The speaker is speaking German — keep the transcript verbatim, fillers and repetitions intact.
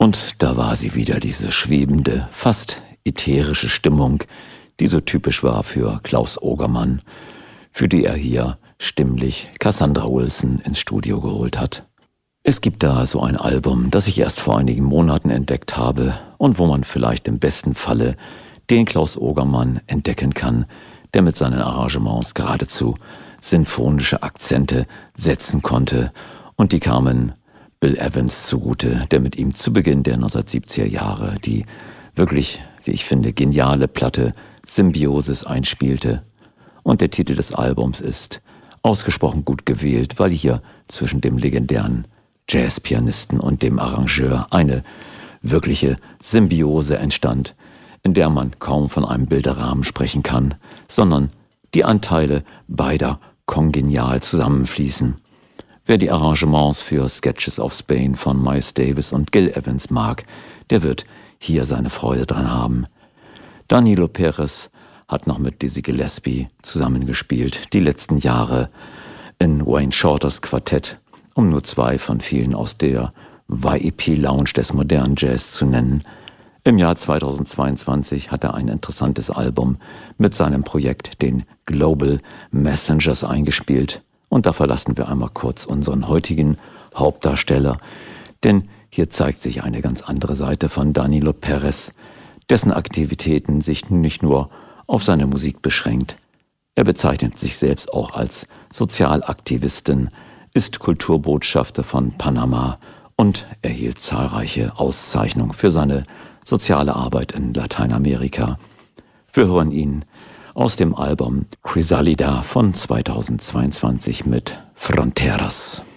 Und da war sie wieder, diese schwebende, fast ätherische Stimmung, die so typisch war für Klaus Ogermann, für die er hier stimmlich Cassandra Wilson ins Studio geholt hat. Es gibt da so ein Album, das ich erst vor einigen Monaten entdeckt habe und wo man vielleicht im besten Falle den Klaus Ogermann entdecken kann, der mit seinen Arrangements geradezu sinfonische Akzente setzen konnte, und die kamen Bill Evans zugute, der mit ihm zu Beginn der neunzehnhundertsiebziger Jahre die wirklich, wie ich finde, geniale Platte Symbiosis einspielte. Und der Titel des Albums ist ausgesprochen gut gewählt, weil hier zwischen dem legendären Jazzpianisten und dem Arrangeur eine wirkliche Symbiose entstand, in der man kaum von einem Bilderrahmen sprechen kann, sondern die Anteile beider kongenial zusammenfließen. Wer die Arrangements für Sketches of Spain von Miles Davis und Gil Evans mag, der wird hier seine Freude dran haben. Danilo Perez hat noch mit Dizzy Gillespie zusammengespielt, die letzten Jahre in Wayne Shorters Quartett, um nur zwei von vielen aus der Y E P-Lounge des modernen Jazz zu nennen. Im Jahr zweitausendzweiundzwanzig hat er ein interessantes Album mit seinem Projekt, den Global Messengers, eingespielt. Und da verlassen wir einmal kurz unseren heutigen Hauptdarsteller, denn hier zeigt sich eine ganz andere Seite von Danilo Perez, dessen Aktivitäten sich nicht nur auf seine Musik beschränkt. Er bezeichnet sich selbst auch als Sozialaktivisten, ist Kulturbotschafter von Panama und erhielt zahlreiche Auszeichnungen für seine soziale Arbeit in Lateinamerika. Wir hören ihn aus dem Album Chrysalida von zweitausendzweiundzwanzig mit Fronteras.